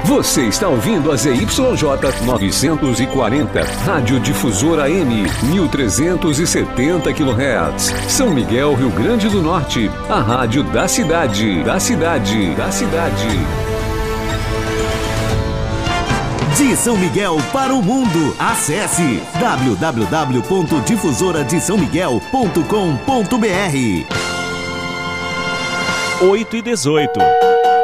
Você está ouvindo a ZYJ 940, Rádio Difusora AM, 1370 kHz. São Miguel, Rio Grande do Norte, a rádio da cidade. De São Miguel para o mundo, acesse www.difusoradesaomiguel.com.br. 8h18.